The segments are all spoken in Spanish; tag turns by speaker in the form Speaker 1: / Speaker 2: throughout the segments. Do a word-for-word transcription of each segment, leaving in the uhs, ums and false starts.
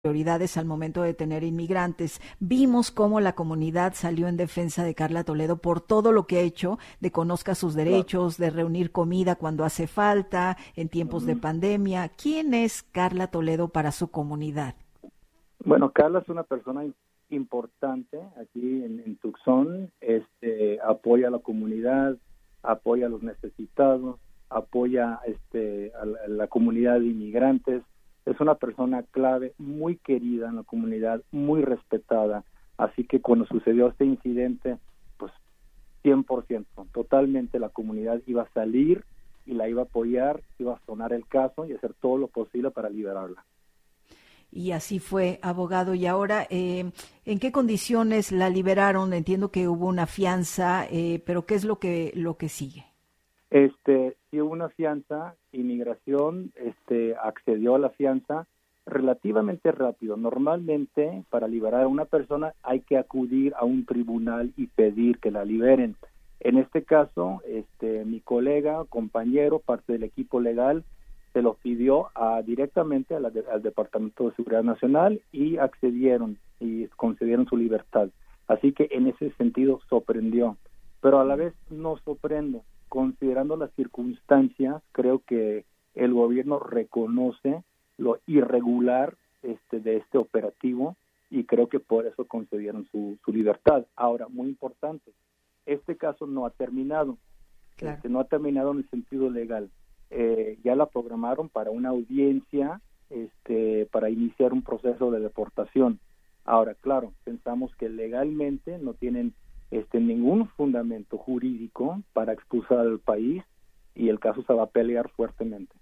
Speaker 1: prioridades al momento de detener inmigrantes. Vimos cómo la comunidad salió en defensa de Carla Toledo por todo lo que ha hecho, de conozca sus
Speaker 2: Claro.
Speaker 1: derechos, de reunir comida cuando hace falta, en tiempos de
Speaker 2: Ujú.
Speaker 1: pandemia. ¿Quién es Carla Toledo para su comunidad?
Speaker 2: Bueno, Carla es una persona importante aquí en, en Tucson. Este, apoya a la comunidad, apoya a los necesitados, apoya este, a la, a la comunidad de inmigrantes. Es una persona clave, muy querida en la comunidad, muy respetada. Así que cuando sucedió este incidente, pues cien por ciento, totalmente la comunidad iba a salir y la iba a apoyar, iba a sonar el caso y hacer todo lo posible para liberarla.
Speaker 1: Y así fue, abogado. Y ahora, eh, ¿en qué condiciones la liberaron? Entiendo que hubo una fianza, eh, pero ¿qué es lo que lo que sigue?
Speaker 2: Este, sí hubo una fianza, inmigración este, accedió a la fianza relativamente rápido. Normalmente, para liberar a una persona hay que acudir a un tribunal y pedir que la liberen. En este caso, este, mi colega, compañero, parte del equipo legal, se lo pidió a, directamente a la de, al Departamento de Seguridad Nacional y accedieron y concedieron su libertad. Así que en ese sentido sorprendió, pero a la vez no sorprende. Considerando las circunstancias, creo que el gobierno reconoce lo irregular este, de este operativo y creo que por eso concedieron su, su libertad. Ahora, muy importante, este caso no ha terminado,
Speaker 1: Claro.
Speaker 2: este, no ha terminado en el sentido legal. Eh, ya la programaron para una audiencia, este, para iniciar un proceso de deportación. Ahora, claro, pensamos que legalmente no tienen este, ningún fundamento jurídico para expulsar al país y el caso se va a pelear fuertemente.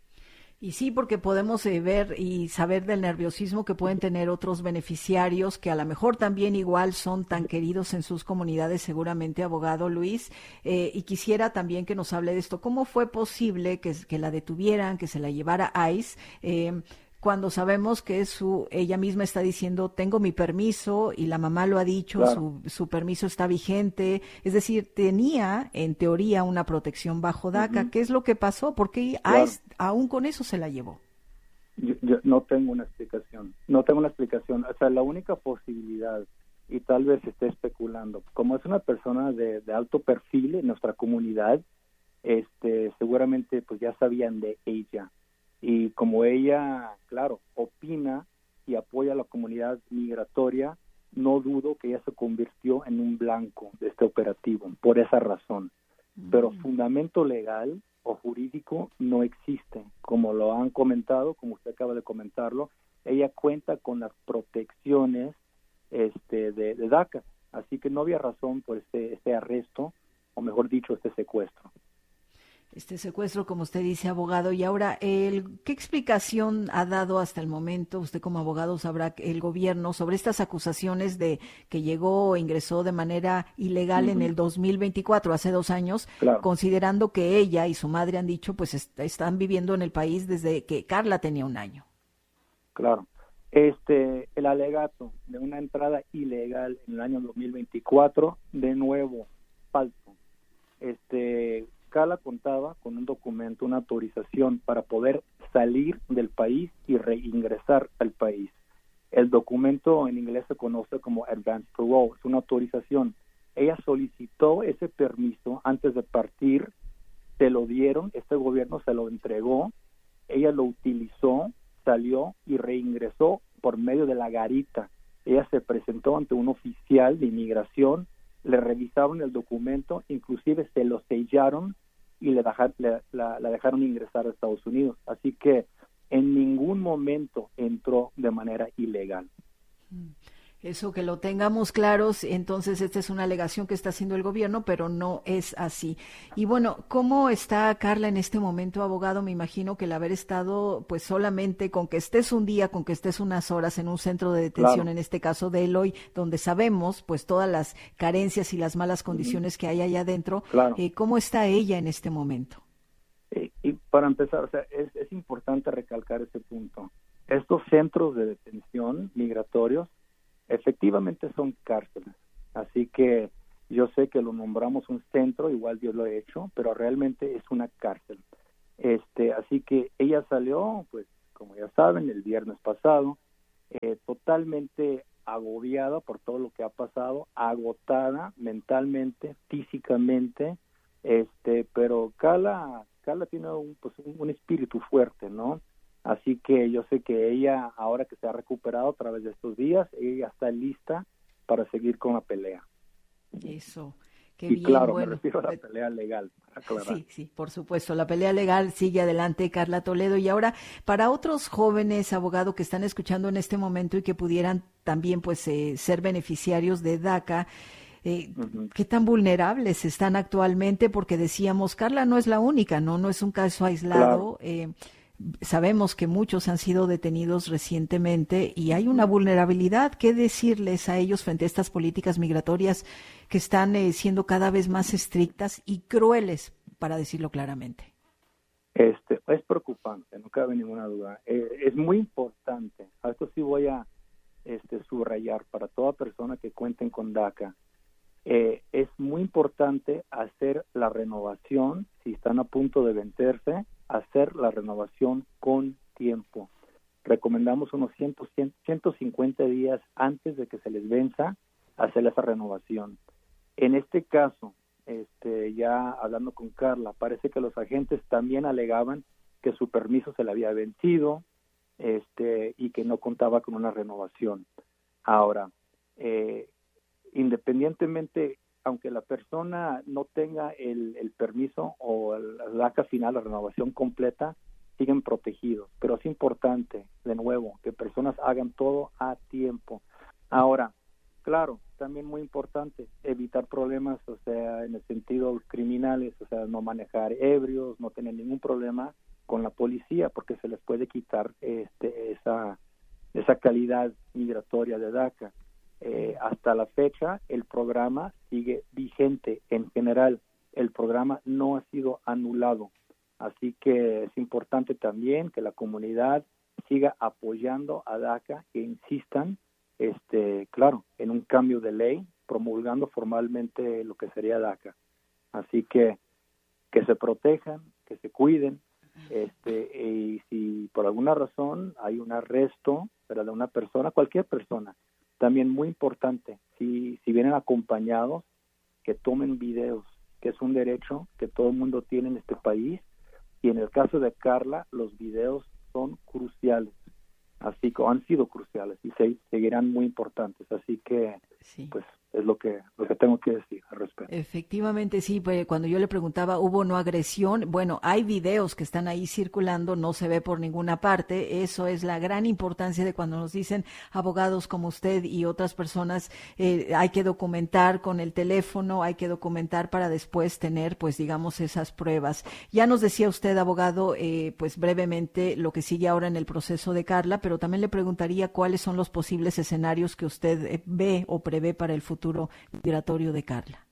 Speaker 1: Y sí, porque podemos eh, ver y saber del nerviosismo que pueden tener otros beneficiarios que a lo mejor también igual son tan queridos en sus comunidades, seguramente, abogado Luis. Eh, y quisiera también que nos hable de esto. ¿Cómo fue posible que, que la detuvieran, que se la llevara ICE? Eh, cuando sabemos que su ella misma está diciendo, tengo mi permiso, y la mamá lo ha dicho,
Speaker 2: Claro.
Speaker 1: su, su permiso está vigente, es decir, tenía en teoría una protección bajo DACA.
Speaker 2: Uh-huh.
Speaker 1: ¿Qué es lo que pasó? ¿Por qué
Speaker 2: Claro.
Speaker 1: ICE aún con eso se la llevó?
Speaker 2: Yo, yo no tengo una explicación, no tengo una explicación, o sea, la única posibilidad, y tal vez esté especulando, como es una persona de, de alto perfil en nuestra comunidad, este, seguramente pues ya sabían de ella. Y como ella, claro, opina y apoya a la comunidad migratoria, no dudo que ella se convirtió en un blanco de este operativo, por esa razón. Mm. Pero fundamento legal o jurídico no existe. Como lo han comentado, como usted acaba de comentarlo, ella cuenta con las protecciones este, de, de DACA. Así que no había razón por este, este arresto, o mejor dicho, este secuestro.
Speaker 1: Este secuestro, como usted dice, abogado. Y ahora, el, ¿qué explicación ha dado hasta el momento, usted como abogado sabrá, el gobierno sobre estas acusaciones de que llegó o ingresó de manera ilegal uh-huh. en el dos mil veinticuatro, hace dos años,
Speaker 2: claro.
Speaker 1: considerando que ella y su madre han dicho, pues est- están viviendo en el país desde que Carla tenía un año?
Speaker 2: Claro. Este, el alegato de una entrada ilegal en el año dos mil veinticuatro, de nuevo, falso. Este... Carla contaba con un documento, una autorización para poder salir del país y reingresar al país. El documento en inglés se conoce como Advance Parole, es una autorización. Ella solicitó ese permiso antes de partir, se lo dieron, este gobierno se lo entregó, ella lo utilizó, salió y reingresó por medio de la garita. Ella se presentó ante un oficial de inmigración, le revisaron el documento, inclusive se lo sellaron y le, dejar, le la, la dejaron ingresar a Estados Unidos. Así que en ningún momento entró de manera ilegal.
Speaker 1: Eso, que lo tengamos claros. Entonces, esta es una alegación que está haciendo el gobierno, pero no es así. Y bueno, ¿cómo está Carla en este momento, abogado? Me imagino que el haber estado, pues solamente con que estés un día, con que estés unas horas en un centro de detención, claro. en este caso de Eloy, donde sabemos pues todas las carencias y las malas condiciones uh-huh. que hay allá adentro,
Speaker 2: claro.
Speaker 1: eh, ¿cómo está ella en este momento?
Speaker 2: Eh, y para empezar, o sea, es, es importante recalcar ese punto. Estos centros de detención migratorios efectivamente son cárceles, así que yo sé que lo nombramos un centro, igual yo lo he hecho, pero realmente es una cárcel. Este, así que ella salió, pues, como ya saben, el viernes pasado, eh, totalmente agobiada por todo lo que ha pasado, agotada mentalmente, físicamente, este, pero Carla, Carla tiene un, pues, un, un espíritu fuerte, ¿no? Así que yo sé que ella, ahora que se ha recuperado a través de estos días, ella está lista para seguir con la pelea.
Speaker 1: Eso. Qué
Speaker 2: y
Speaker 1: bien,
Speaker 2: claro,
Speaker 1: bueno,
Speaker 2: me refiero a la pelea legal, para aclarar.
Speaker 1: Sí, sí, por supuesto. La pelea legal sigue adelante, Carla Toledo. Y ahora, para otros jóvenes abogados que están escuchando en este momento y que pudieran también pues eh, ser beneficiarios de DACA, eh,
Speaker 2: Uh-huh.
Speaker 1: ¿qué tan vulnerables están actualmente? Porque decíamos, Carla no es la única, ¿no? No es un caso aislado.
Speaker 2: Claro.
Speaker 1: Eh, Sabemos que muchos han sido detenidos recientemente y hay una vulnerabilidad. ¿Qué decirles a ellos frente a estas políticas migratorias que están eh, siendo cada vez más estrictas y crueles, para decirlo claramente?
Speaker 2: Este, es preocupante, no cabe ninguna duda. Eh, es muy importante, a esto sí voy a este, subrayar para toda persona que cuenten con DACA. Eh, es muy importante hacer la renovación, si están a punto de vencerse, hacer la renovación con tiempo. Recomendamos unos cien, cien, ciento cincuenta días antes de que se les venza hacer esa renovación. En este caso, este, ya hablando con Carla, parece que los agentes también alegaban que su permiso se le había vencido este, y que no contaba con una renovación. Ahora, eh, independientemente, aunque la persona no tenga el, el permiso o la DACA final, la renovación completa, siguen protegidos. Pero es importante, de nuevo, que personas hagan todo a tiempo. Ahora, claro, también muy importante evitar problemas, o sea, en el sentido criminales, o sea, no manejar ebrios, no tener ningún problema con la policía, porque se les puede quitar este, esa, esa calidad migratoria de DACA. Eh, hasta la fecha el programa sigue vigente en general, el programa no ha sido anulado, así que es importante también que la comunidad siga apoyando a DACA, que insistan, este, claro, en un cambio de ley, promulgando formalmente lo que sería DACA, así que que se protejan, que se cuiden, este, y si por alguna razón hay un arresto, ¿verdad?, de una persona, cualquier persona. También muy importante, si, si vienen acompañados, que tomen videos, que es un derecho que todo el mundo tiene en este país, y en el caso de Carla, los videos son cruciales, así que han sido cruciales y se, seguirán muy importantes, así que sí. Pues es lo que lo que tengo que decir al respecto.
Speaker 1: Efectivamente, sí, pues cuando yo le preguntaba, ¿hubo no agresión? Bueno, hay videos que están ahí circulando, no se ve por ninguna parte, eso es la gran importancia de cuando nos dicen abogados como usted y otras personas, eh, hay que documentar con el teléfono, hay que documentar para después tener, pues digamos, esas pruebas. Ya nos decía usted, abogado, eh, pues brevemente lo que sigue ahora en el proceso de Carla, pero también le preguntaría cuáles son los posibles escenarios que usted eh, ve o prevé para el futuro migratorio de Carla.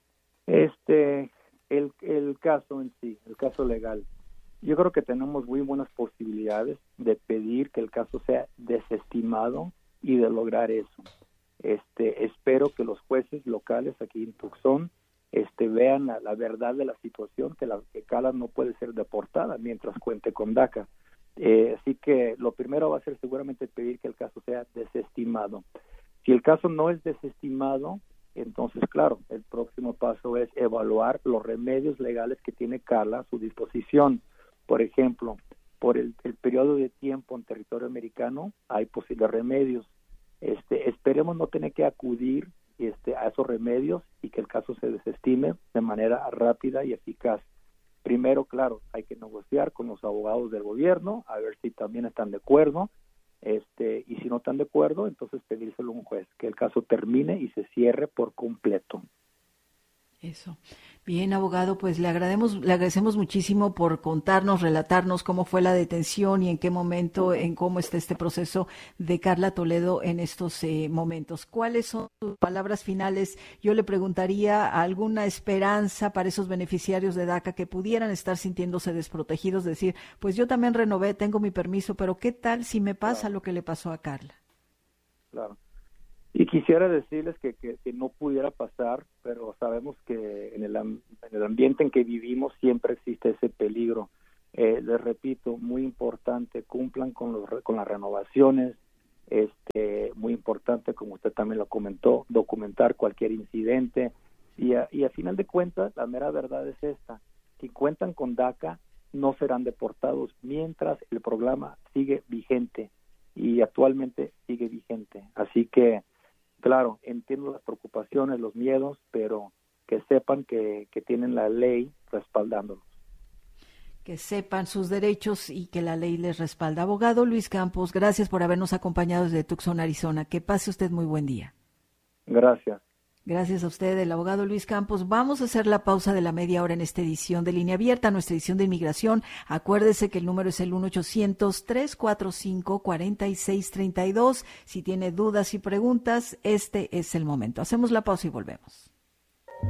Speaker 2: Este, el, el caso en sí, el caso legal, yo creo que tenemos muy buenas posibilidades de pedir que el caso sea desestimado y de lograr eso. Este, espero que los jueces locales aquí en Tucson este, vean la, la verdad de la situación, que, la, que Carla no puede ser deportada mientras cuente con DACA. Eh, así que lo primero va a ser seguramente pedir que el caso sea desestimado. Si el caso no es desestimado, entonces, claro, el próximo paso es evaluar los remedios legales que tiene Carla a su disposición. Por ejemplo, por el, el periodo de tiempo en territorio americano hay posibles remedios. Este, esperemos no tener que acudir este, a esos remedios y que el caso se desestime de manera rápida y eficaz. Primero, claro, hay que negociar con los abogados del gobierno, a ver si también están de acuerdo. Este, y si no están de acuerdo, entonces pedírselo a un juez, que el caso termine y se cierre por completo.
Speaker 1: Eso. Bien, abogado, pues le agradecemos, le agradecemos muchísimo por contarnos, relatarnos cómo fue la detención y en qué momento, en cómo está este proceso de Carla Toledo en estos eh, momentos. ¿Cuáles son sus palabras finales? Yo le preguntaría alguna esperanza para esos beneficiarios de DACA que pudieran estar sintiéndose desprotegidos, decir, pues yo también renové, tengo mi permiso, pero ¿qué tal si me pasa claro. lo que le pasó a Carla?
Speaker 2: Claro. Y quisiera decirles que, que, que no pudiera pasar, pero sabemos que en el, en el ambiente en que vivimos siempre existe ese peligro. Eh, les repito, muy importante, cumplan con, los, con las renovaciones, este, muy importante, como usted también lo comentó, documentar cualquier incidente, y a, y a final de cuentas, la mera verdad es esta: si cuentan con DACA, no serán deportados mientras el programa sigue vigente, y actualmente sigue vigente. Así que, claro, entiendo las preocupaciones, los miedos, pero que sepan que, que tienen la ley respaldándolos.
Speaker 1: Que sepan sus derechos y que la ley les respalda. Abogado Luis Campos, gracias por habernos acompañado desde Tucson, Arizona. Que pase usted muy buen día.
Speaker 2: Gracias.
Speaker 1: Gracias a usted, el abogado Luis Campos. Vamos a hacer la pausa de la media hora en esta edición de Línea Abierta, nuestra edición de inmigración. Acuérdese que el número es el uno ochocientos, tres cuatro cinco, cuatro seis tres dos. Si tiene dudas y preguntas, este es el momento. Hacemos la pausa y volvemos.